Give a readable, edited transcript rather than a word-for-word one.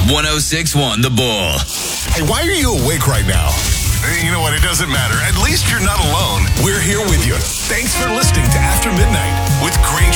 106.1 The Bull. Hey, why are you awake right now? You know what? It doesn't matter. At least you're not alone. We're here with you. Thanks for listening to After Midnight with Granger.